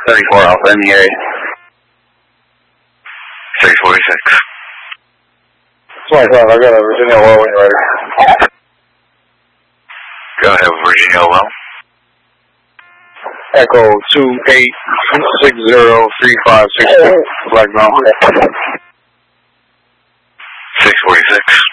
34 Alpha in the area. 646. 25, I got a Virginia well when you're ready. Go ahead, Virginia well. Echo 28603562, Black Mountain. 646.